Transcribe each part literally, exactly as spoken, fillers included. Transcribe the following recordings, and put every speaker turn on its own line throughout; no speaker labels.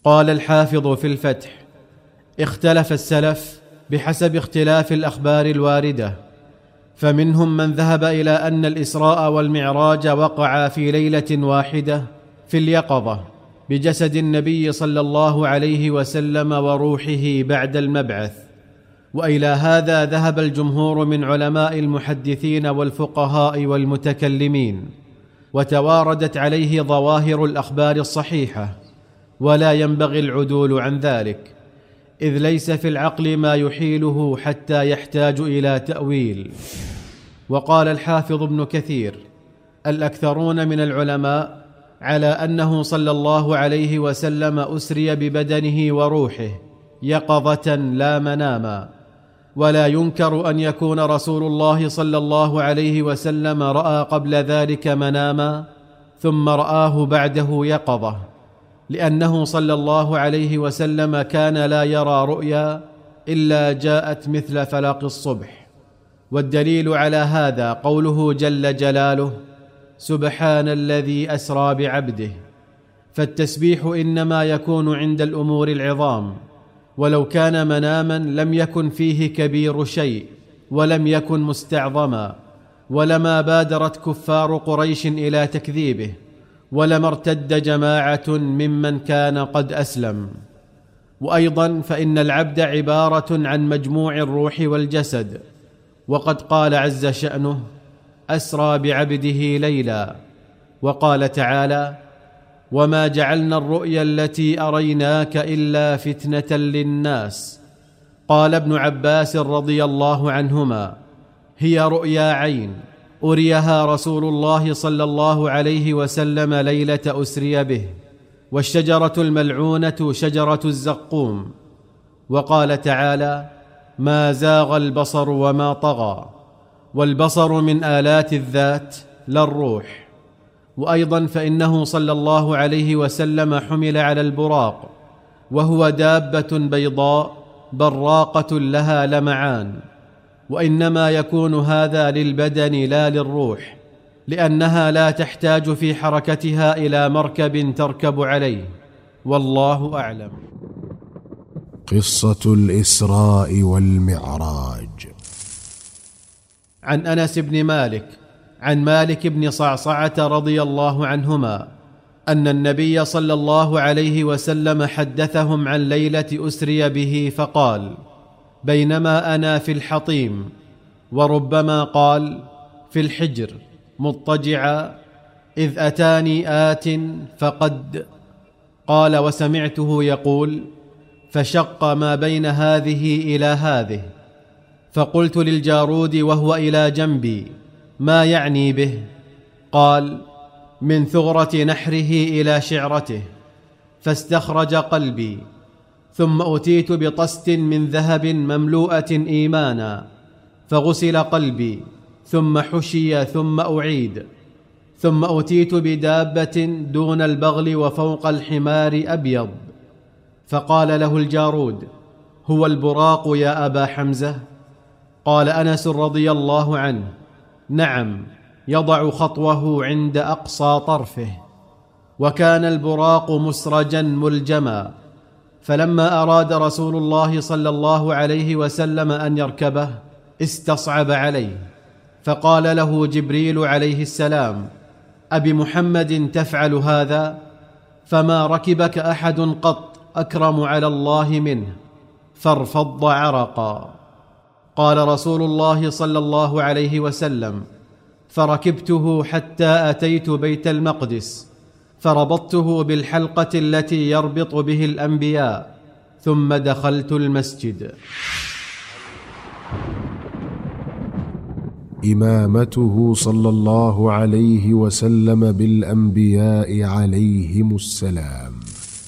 قال الحافظ في الفتح: اختلف السلف بحسب اختلاف الأخبار الواردة، فمنهم من ذهب إلى أن الإسراء والمعراج وقعا في ليلة واحدة في اليقظة بجسد النبي صلى الله عليه وسلم وروحه بعد المبعث، وإلى هذا ذهب الجمهور من علماء المحدثين والفقهاء والمتكلمين، وتواردت عليه ظواهر الأخبار الصحيحة، ولا ينبغي العدول عن ذلك، إذ ليس في العقل ما يحيله حتى يحتاج إلى تأويل. وقال الحافظ ابن كثير: الأكثرون من العلماء على أنه صلى الله عليه وسلم أسري ببدنه وروحه يقظة لا مناما، ولا ينكر أن يكون رسول الله صلى الله عليه وسلم رأى قبل ذلك مناما ثم رآه بعده يقظة، لأنه صلى الله عليه وسلم كان لا يرى رؤيا إلا جاءت مثل فلق الصبح. والدليل على هذا قوله جل جلاله: سبحان الذي أسرى بعبده. فالتسبيح إنما يكون عند الأمور العظام، ولو كان مناما لم يكن فيه كبير شيء ولم يكن مستعظما، ولما بادرت كفار قريش إلى تكذيبه، ولما ارتد جماعة ممن كان قد أسلم. وأيضا فإن العبد عبارة عن مجموع الروح والجسد، وقد قال عز شأنه: أسرى بعبده ليلا. وقال تعالى: وما جعلنا الرؤيا التي أريناك إلا فتنة للناس. قال ابن عباس رضي الله عنهما: هي رؤيا عين أريها رسول الله صلى الله عليه وسلم ليلة أسري به، والشجرة الملعونة شجرة الزقوم. وقال تعالى: ما زاغ البصر وما طغى. والبصر من آلات الذات لا الروح. وأيضا فإنه صلى الله عليه وسلم حمل على البراق، وهو دابة بيضاء براقة لها لمعان، وإنما يكون هذا للبدن لا للروح، لأنها لا تحتاج في حركتها إلى مركب تركب عليه، والله أعلم.
قصة الإسراء والمعراج.
عن أنس بن مالك عن مالك بن صعصعة رضي الله عنهما أن النبي صلى الله عليه وسلم حدثهم عن ليلة أسري به فقال: بينما أنا في الحطيم، وربما قال في الحجر مضطجعا، إذ أتاني آت فقد قال: وسمعته يقول: فشق ما بين هذه إلى هذه. فقلت للجارود وهو إلى جنبي: ما يعني به؟ قال: من ثغرة نحره إلى شعرته. فاستخرج قلبي، ثم أتيت بطست من ذهب مملوءة إيمانا، فغسل قلبي، ثم حشي، ثم أعيد. ثم أتيت بدابة دون البغل وفوق الحمار أبيض، فقال له الجارود: هو البراق يا أبا حمزة؟ قال أنس رضي الله عنه: نعم، يضع خطوه عند أقصى طرفه. وكان البراق مسرجا ملجما، فلما أراد رسول الله صلى الله عليه وسلم أن يركبه استصعب عليه، فقال له جبريل عليه السلام: أبمحمد تفعل هذا؟ فما ركبك أحد قط أكرم على الله منه، فارفض عرقا. قال رسول الله صلى الله عليه وسلم: فركبته حتى أتيت بيت المقدس، فربطته بالحلقة التي يربط به الأنبياء، ثم دخلت المسجد.
إمامته صلى الله عليه وسلم بالأنبياء عليهم السلام.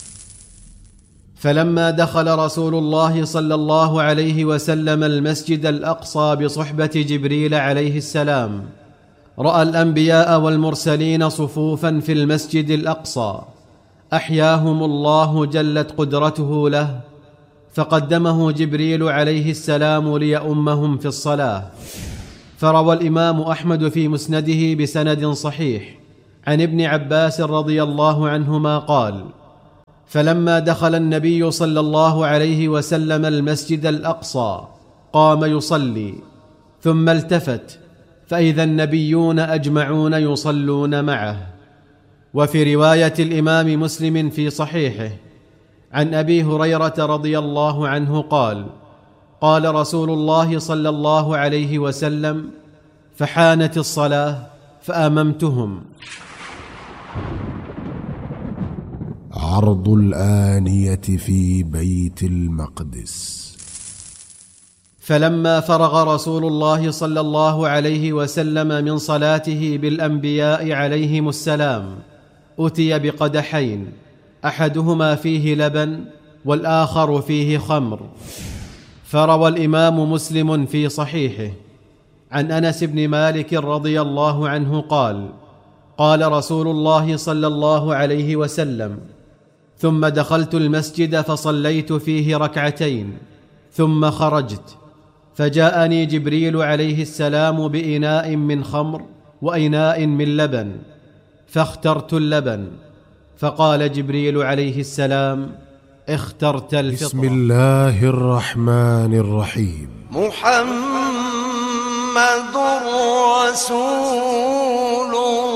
فلما دخل رسول الله صلى الله عليه وسلم المسجد الأقصى بصحبة جبريل عليه السلام، رأى الأنبياء والمرسلين صفوفا في المسجد الأقصى أحياهم الله جلت قدرته له، فقدمه جبريل عليه السلام ليؤمهم في الصلاة. فروى الإمام أحمد في مسنده بسند صحيح عن ابن عباس رضي الله عنهما قال: فلما دخل النبي صلى الله عليه وسلم المسجد الأقصى قام يصلي، ثم التفت فإذا النبيون أجمعون يصلون معه. وفي رواية الإمام مسلم في صحيحه عن أبي هريرة رضي الله عنه قال: قال رسول الله صلى الله عليه وسلم: فحانت الصلاة فأممتهم.
عرض الآنية في بيت المقدس.
فلما فرغ رسول الله صلى الله عليه وسلم من صلاته بالأنبياء عليهم السلام أتي بقدحين، أحدهما فيه لبن والآخر فيه خمر. فروى الإمام مسلم في صحيحه عن أنس بن مالك رضي الله عنه قال: قال رسول الله صلى الله عليه وسلم: ثم دخلت المسجد فصليت فيه ركعتين، ثم خرجت فجاءني جبريل عليه السلام بإناء من خمر وإناء من لبن، فاخترت اللبن، فقال جبريل عليه السلام: اخترت الفطرة.
بسم الله الرحمن الرحيم.
محمد رسول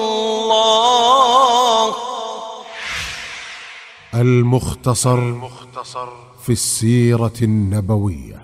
الله.
المختصر في السيرة النبوية.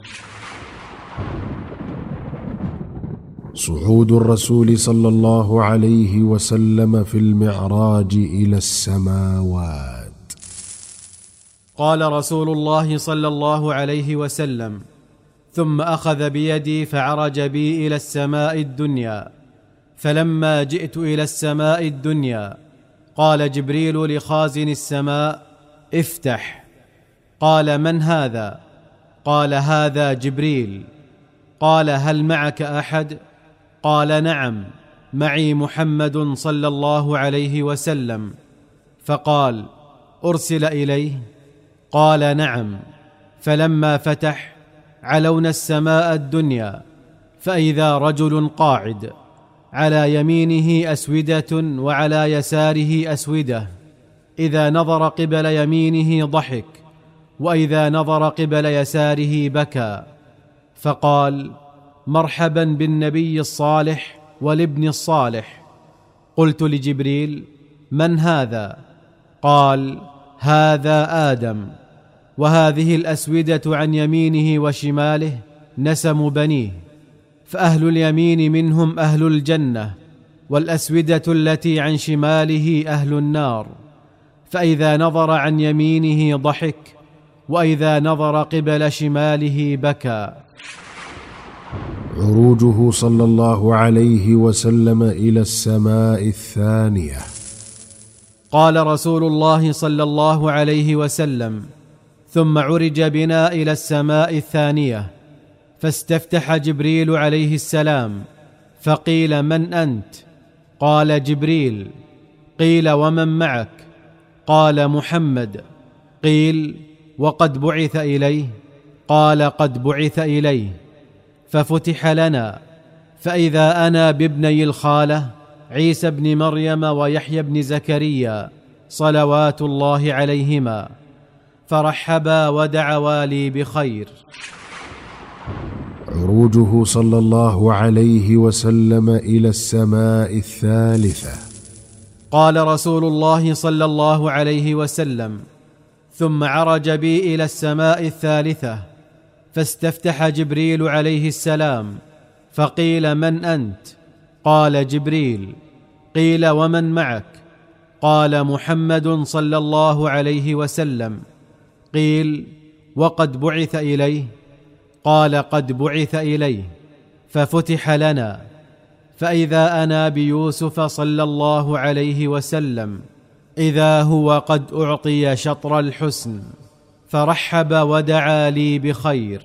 صعود الرسول صلى الله عليه وسلم في المعراج إلى السماوات.
قال رسول الله صلى الله عليه وسلم: ثم أخذ بيدي فعرج بي إلى السماء الدنيا، فلما جئت إلى السماء الدنيا قال جبريل لخازن السماء: افتح. قال: من هذا؟ قال: هذا جبريل. قال: هل معك أحد؟ قال: نعم، معي محمد صلى الله عليه وسلم. فقال: أرسل إليه؟ قال: نعم. فلما فتح علونا السماء الدنيا فإذا رجل قاعد، على يمينه أسودة وعلى يساره أسودة، إذا نظر قبل يمينه ضحك، وإذا نظر قبل يساره بكى. فقال: مرحبا بالنبي الصالح والابن الصالح. قلت لجبريل: من هذا؟ قال: هذا آدم، وهذه الأسودة عن يمينه وشماله نسم بنيه، فأهل اليمين منهم أهل الجنة، والأسودة التي عن شماله أهل النار. فإذا نظر عن يمينه ضحك، وإذا نظر قبل شماله بكى.
عروجه صلى الله عليه وسلم إلى السماء الثانية.
قال رسول الله صلى الله عليه وسلم: ثم عرج بنا إلى السماء الثانية، فاستفتح جبريل عليه السلام، فقيل: من أنت؟ قال: جبريل. قيل: ومن معك؟ قال: محمد. قيل: وقد بعث إليه؟ قال: قد بعث إليه. ففتح لنا، فإذا أنا بابني الخالة عيسى بن مريم ويحيى بن زكريا صلوات الله عليهما، فرحبا ودعوا لي بخير.
عروجه صلى الله عليه وسلم إلى السماء الثالثة.
قال رسول الله صلى الله عليه وسلم: ثم عرج بي إلى السماء الثالثة، فاستفتح جبريل عليه السلام، فقيل: من أنت؟ قال: جبريل. قيل: ومن معك؟ قال: محمد صلى الله عليه وسلم. قيل: وقد بعث إليه؟ قال: قد بعث إليه. ففتح لنا، فإذا أنا بيوسف صلى الله عليه وسلم، إذا هو قد أعطي شطر الحسن، فرحب ودعا لي بخير.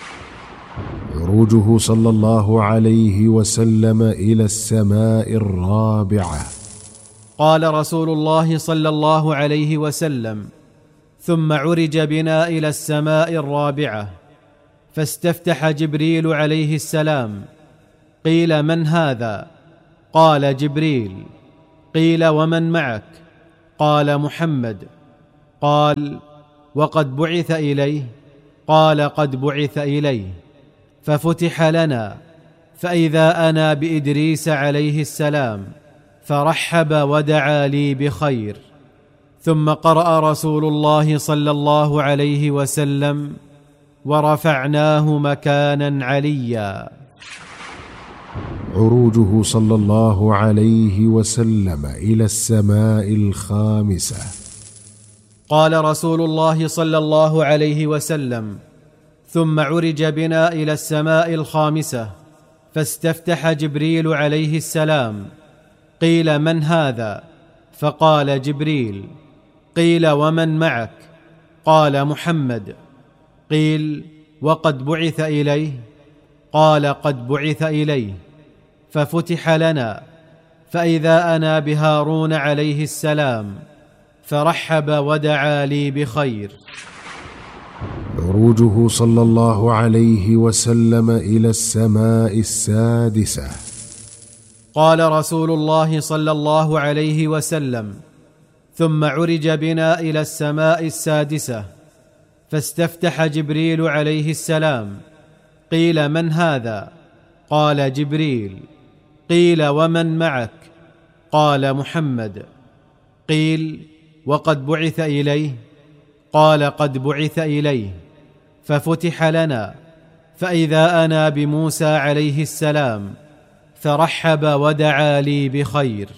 عروجه صلى الله عليه وسلم إلى السماء الرابعة.
قال رسول الله صلى الله عليه وسلم: ثم عرج بنا إلى السماء الرابعة، فاستفتح جبريل عليه السلام. قيل: من هذا؟ قال: جبريل. قيل: ومن معك؟ قال: محمد. قال: وقد بعث إليه؟ قال: قد بعث إليه. ففتح لنا، فإذا أنا بإدريس عليه السلام، فرحب ودعا لي بخير. ثم قرأ رسول الله صلى الله عليه وسلم: ورفعناه مكانا عليا.
عروجه صلى الله عليه وسلم إلى السماء الخامسة.
قال رسول الله صلى الله عليه وسلم: ثم عرج بنا إلى السماء الخامسة، فاستفتح جبريل عليه السلام. قيل: من هذا؟ فقال: جبريل. قيل: ومن معك؟ قال: محمد. قيل: وقد بعث إليه؟ قال: قد بعث إليه. ففتح لنا، فإذا أنا بهارون عليه السلام، فرحب ودعا لي بخير.
عروجه صلى الله عليه وسلم إلى السماء السادسة.
قال رسول الله صلى الله عليه وسلم: ثم عرج بنا إلى السماء السادسة، فاستفتح جبريل عليه السلام. قيل: من هذا؟ قال: جبريل. قيل: ومن معك؟ قال: محمد. قيل: وقد بعث إليه؟ قال: قد بعث إليه. ففتح لنا، فإذا أنا بموسى عليه السلام، فرحب ودعا لي بخير.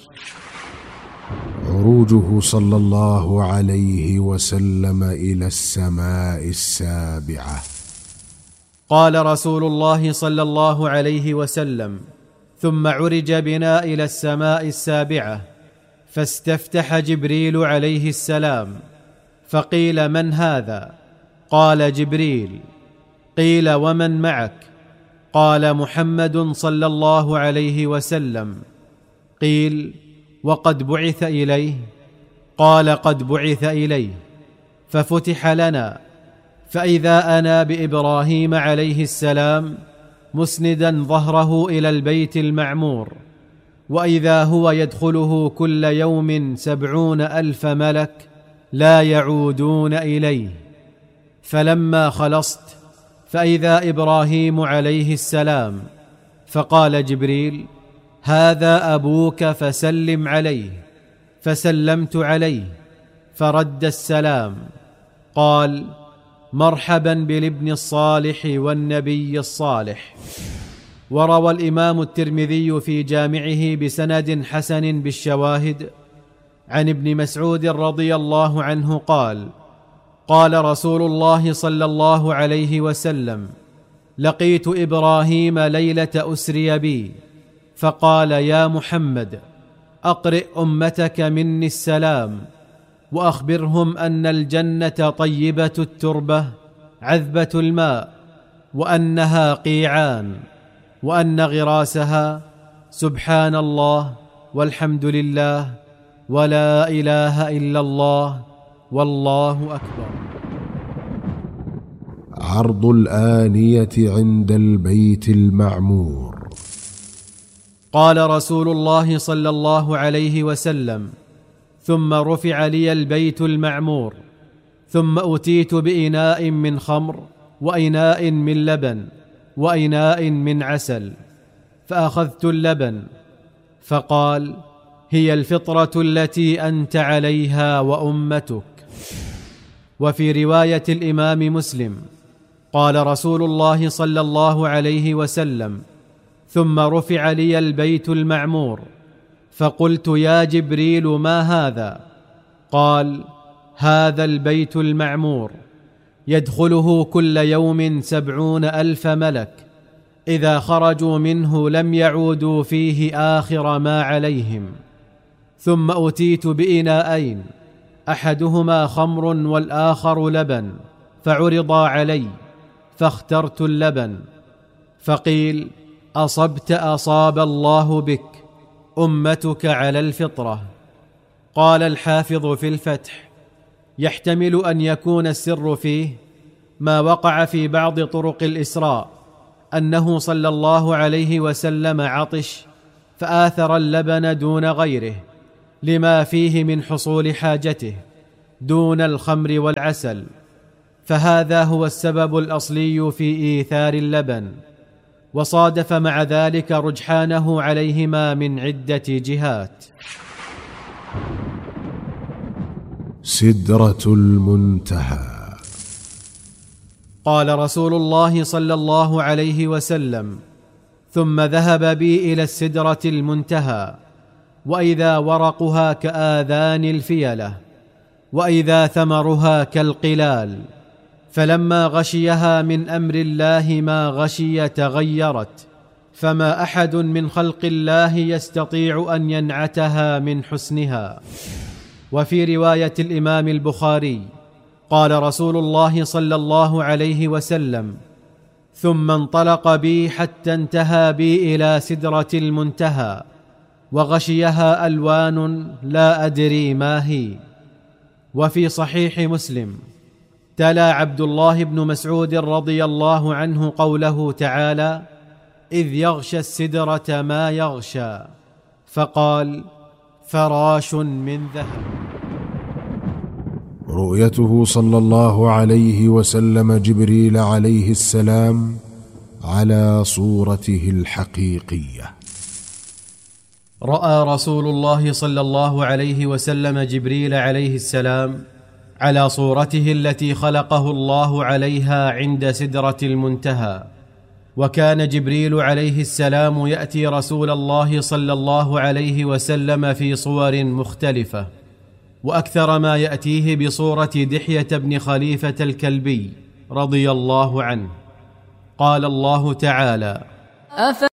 عروجه صلى الله عليه وسلم إلى السماء السابعة.
قال رسول الله صلى الله عليه وسلم: ثم عرج بنا إلى السماء السابعة، فاستفتح جبريل عليه السلام. فقيل: من هذا؟ قال: جبريل. قيل: ومن معك؟ قال: محمد صلى الله عليه وسلم. قيل: وقد بعث إليه؟ قال: قد بعث إليه. ففتح لنا، فإذا أنا بإبراهيم عليه السلام مسندا ظهره إلى البيت المعمور، وإذا هو يدخله كل يوم سبعون ألف ملك لا يعودون إليه. فلما خلصت، فإذا إبراهيم عليه السلام، فقال جبريل: هذا أبوك فسلم عليه. فسلمت عليه، فرد السلام. قال: مرحبا بالابن الصالح والنبي الصالح. وروى الإمام الترمذي في جامعه بسند حسن بالشواهد عن ابن مسعود رضي الله عنه قال: قال رسول الله صلى الله عليه وسلم: لقيت إبراهيم ليلة أسري بي، فقال: يا محمد، أقرئ أمتك مني السلام، وأخبرهم أن الجنة طيبة التربة عذبة الماء، وأنها قيعان، وأن غراسها سبحان الله والحمد لله ولا إله إلا الله والله أكبر.
عرض الآنية عند البيت المعمور.
قال رسول الله صلى الله عليه وسلم: ثم رفع لي البيت المعمور، ثم أتيت بإناء من خمر، وإناء من لبن، وإناء من عسل، فأخذت اللبن، فقال: هي الفطرة التي أنت عليها وأمتك. وفي رواية الإمام مسلم قال رسول الله صلى الله عليه وسلم: ثم رفع لي البيت المعمور، فقلت: يا جبريل، ما هذا؟ قال: هذا البيت المعمور يدخله كل يوم سبعون ألف ملك، إذا خرجوا منه لم يعودوا فيه آخر ما عليهم. ثم أتيت بإناءين، أحدهما خمر والآخر لبن، فعرضا علي، فاخترت اللبن، فقيل: أصبت، أصاب الله بك، أمتك على الفطرة. قال الحافظ في الفتح: يحتمل أن يكون السر فيه ما وقع في بعض طرق الإسراء، أنه صلى الله عليه وسلم عطش فآثر اللبن دون غيره لما فيه من حصول حاجته، دون الخمر والعسل، فهذا هو السبب الأصلي في إيثار اللبن، وصادف مع ذلك رجحانه عليهما من عدة جهات.
سدرة المنتهى.
قال رسول الله صلى الله عليه وسلم: ثم ذهب بي إلى السدرة المنتهى، وإذا ورقها كآذان الفيلة، وإذا ثمرها كالقلال، فلما غشيها من أمر الله ما غشي تغيرت، فما أحد من خلق الله يستطيع أن ينعتها من حسنها. وفي رواية الإمام البخاري قال رسول الله صلى الله عليه وسلم: ثم انطلق بي حتى انتهى بي إلى سدرة المنتهى، وغشيها ألوان لا أدري ما هي. وفي صحيح مسلم تلا عبد الله بن مسعود رضي الله عنه قوله تعالى: إذ يغشى السدرة ما يغشى، فقال: فراش من ذهب.
رؤيته صلى الله عليه وسلم جبريل عليه السلام على صورته الحقيقية.
رأى رسول الله صلى الله عليه وسلم جبريل عليه السلام على صورته التي خلقه الله عليها عند سدرة المنتهى. وكان جبريل عليه السلام يأتي رسول الله صلى الله عليه وسلم في صور مختلفة، وأكثر ما يأتيه بصورة دحية بن خليفة الكلبي رضي الله عنه. قال الله تعالى: